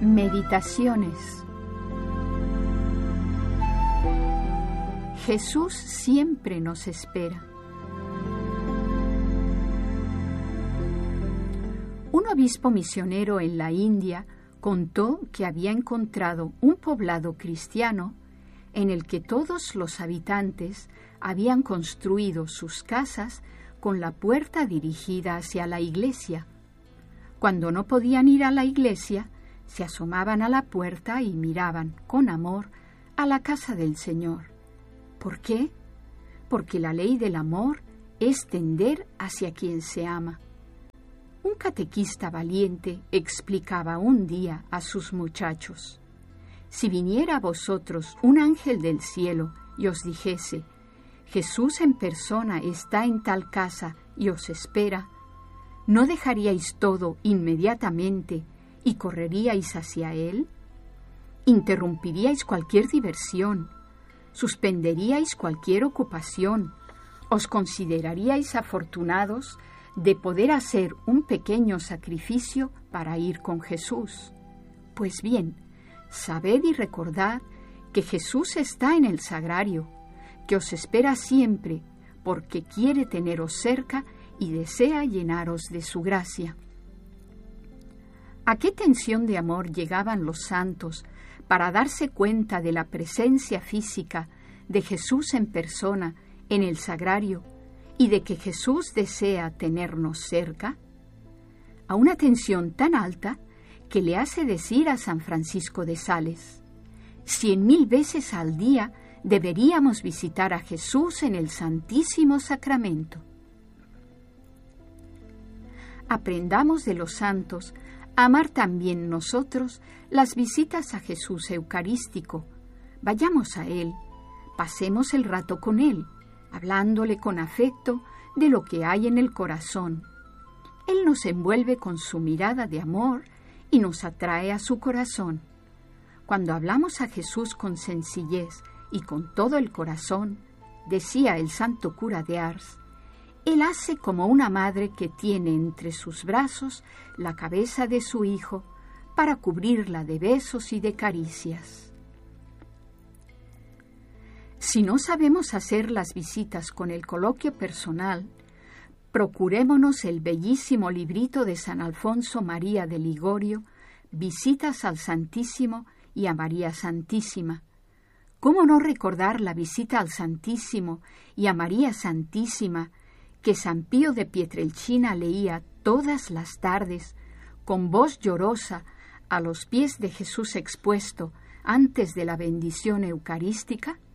Meditaciones. Jesús siempre nos espera. Un obispo misionero en la India contó que había encontrado un poblado cristiano en el que todos los habitantes habían construido sus casas con la puerta dirigida hacia la iglesia. Cuando no podían ir a la iglesia, se asomaban a la puerta y miraban con amor a la casa del Señor. ¿Por qué? Porque la ley del amor es tender hacia quien se ama. Un catequista valiente explicaba un día a sus muchachos: si viniera a vosotros un ángel del cielo y os dijese: Jesús en persona está en tal casa y os espera, ¿no dejaríais todo inmediatamente y correríais hacia él? ¿Interrumpiríais cualquier diversión? ¿Suspenderíais cualquier ocupación? ¿Os consideraríais afortunados de poder hacer un pequeño sacrificio para ir con Jesús? Pues bien, sabed y recordad que Jesús está en el sagrario, que os espera siempre, porque quiere teneros cerca y desea llenaros de su gracia. ¿A qué tensión de amor llegaban los santos para darse cuenta de la presencia física de Jesús en persona en el sagrario y de que Jesús desea tenernos cerca? A una tensión tan alta que le hace decir a San Francisco de Sales: 100,000 veces al día deberíamos visitar a Jesús en el Santísimo Sacramento. Aprendamos de los santos a amar también nosotros las visitas a Jesús Eucarístico. Vayamos a Él, pasemos el rato con Él, hablándole con afecto de lo que hay en el corazón. Él nos envuelve con su mirada de amor y nos atrae a su corazón. Cuando hablamos a Jesús con sencillez y con todo el corazón, decía el santo cura de Ars, Él hace como una madre que tiene entre sus brazos la cabeza de su hijo para cubrirla de besos y de caricias. Si no sabemos hacer las visitas con el coloquio personal, procurémonos el bellísimo librito de San Alfonso María de Ligorio, Visitas al Santísimo y a María Santísima. ¿Cómo no recordar la visita al Santísimo y a María Santísima que San Pío de Pietrelcina leía todas las tardes, con voz llorosa, a los pies de Jesús expuesto antes de la bendición eucarística?